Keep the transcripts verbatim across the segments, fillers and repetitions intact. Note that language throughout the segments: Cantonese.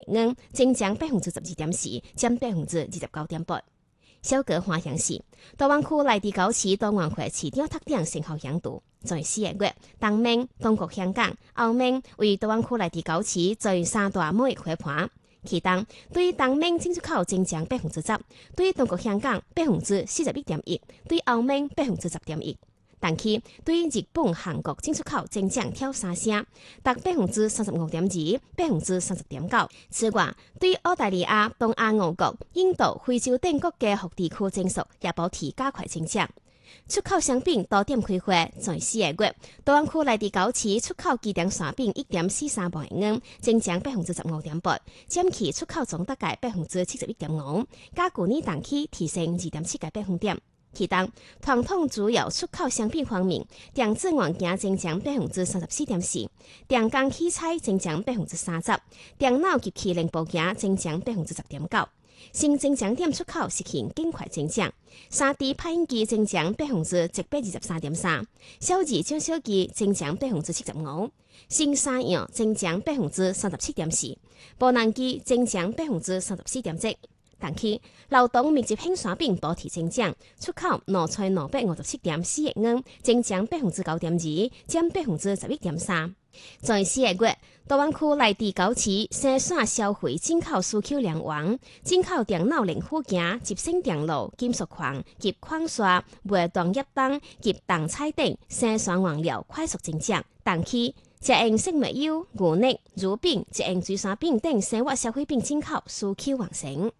元，增長百分之十二點四，佔百分之二十九點八。小哥花鄉市，大灣區內地高市大灣會市場特點成效響度，在四個月，東盟、中國香港、澳門為大灣區內地高市在三大貿易夥伴。其中，對東盟進出口增長百分之十，對中國香港百分之四十一點一，對澳門百分之十點一。但其對日本、韓國進出口增長跳三成，達百分之三十五點二、百分之三十點九。此外，對澳大利亞、東亞五國、印度、非洲等國嘅各地區增速也保持加快增長。出口商品多點開花，在四個月，大灣區內地高市出口機電產品一點四三萬元，增長百分之十五點八，佔其出口總大概百分之七十一點五，較去年同期提升二點七個百分點。其中，傳統主要出口商品方面，電子元件增長百分之三十四點四，電工器材增長百分之三十，電腦及其零部件增長百分之十點九。新增長點出口實現更快增長，三 D 拍印機增長百分之一百二十三點三，小字照相機增長百分之七十五，新三樣增長百分之三十七點四，無人機增長百分之三十四點七。但其勞動密集型產品保持增長，出口兩千兩百五十七點四億元，增長百分之九點二，佔百分之十一點三。在四個月，大灣區內地高市生產消費進口需求量旺，進口電腦零部件、集成電路、金屬礦及礦砂、微動業等及動菜等生產原料快速增長，但其食用食物油、牛肉、乳品、食用水產品等生活消費品進口需求旺盛。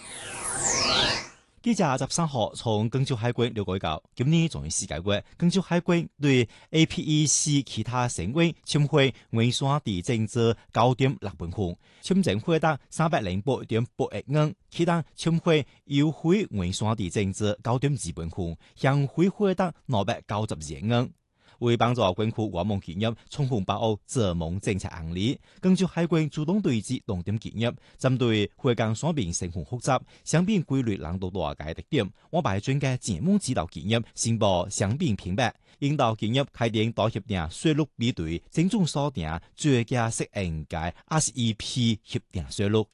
記者十三號從廣州海關了解到，今年從四個月，廣州海關對 A P E C 其他省會簽匯原山地增值九點六萬元，簽證費達三百零八點八億元，其他簽匯優惠原山地增值九點二萬元，向匯費達兩百九十二億元。為幫助關區外網企業充分把握這項政策紅利，廣州海關主動對接重點企業，針對回港商品成分複雜、商品規律難度大嘅特點，我把專家節目指導企業申報商品品牌，引導企業開展多協定稅率比對，精準鎖定最佳適應嘅 S E P 協定稅率。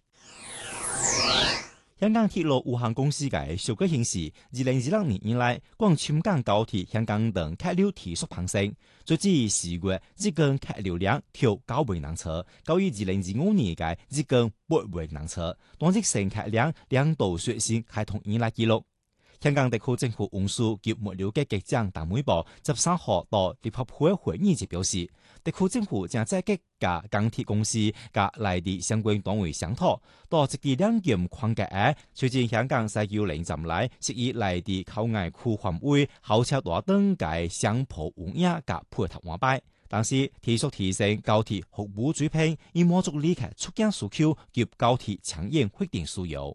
香港鐵路有限公司嘅數據顯示，二零二六年以來，廣深港高鐵香港等客流提速攀升，最至四月日均客流量超九萬人次，高於二零二五年嘅日均八萬人次，單日乘客量兩度刷新開通以來紀錄。香港特區政府運輸及物流局局長鄧美寶十三號到立法會會議時表示，特區政府將積極甲港鐵公司甲內地相關單位商討，到一地兩檢框架下，推進香港西九龍站內適宜內地口岸區範圍候車大燈嘅商鋪運營甲配合安排，同時提速提升高鐵服務水平，以滿足旅客出境需求及高鐵長遠發展需要。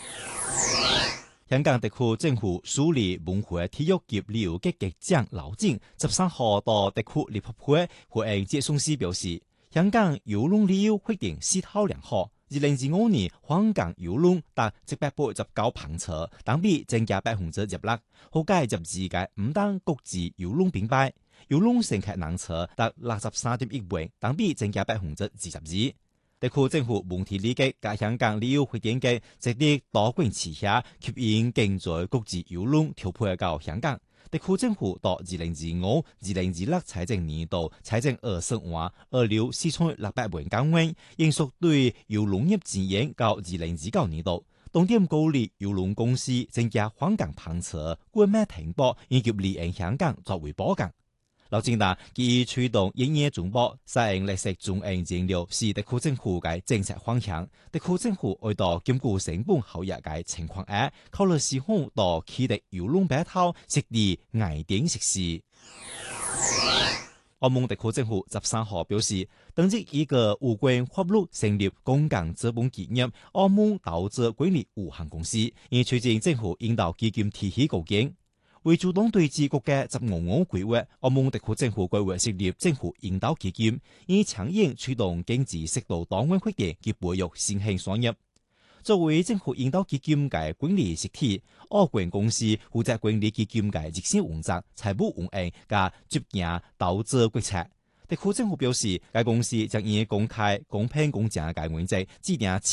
香港特區政府梳理文化體育及旅遊局局長劉靜十三號到特區立法會回應接送時表示，香港郵輪旅遊發展勢頭良好，二零二五年訪港郵輪達一百八十九班次，同比增加百分之十六，好介入自嘅五單國際郵輪品牌，郵輪乘客人次達六十三點一萬，同比增加百分之二十二。特區政府文體旅局甲香港旅遊發展局積極多管齊下，吸引更多國際郵輪調配到香港。特區政府到二零二五、二零二六財政年度財政預算案預留四千六百萬港元，應屬對郵輪業支援到二零二九年度，重點鼓勵郵輪公司增加訪港班次、購買停泊以及利用香港作為保港。劉靜達基於推動營業總部實現綠色轉型戰略，是特區政府嘅政策方向。特區政府為到兼顧成本效益嘅情況下，考慮是否到啟德郵輪碼頭設立外點設施。澳門特區政府十三號表示，登記一個有關法律成立公共資本企業澳門投資管理有限公司，以推進政府引導基金體系構建。為主動對治國家十五五規劃，澳門特區政府規劃設立政府引導基金，以長遠驅動經濟適度多元發展及培育新興產業。作為政府引導基金嘅管理實體，澳管公司負責管理基金嘅執行運作、財務運營及執行投資決策。特區政府表示，該公司將以公開、公平、公正嘅原則制定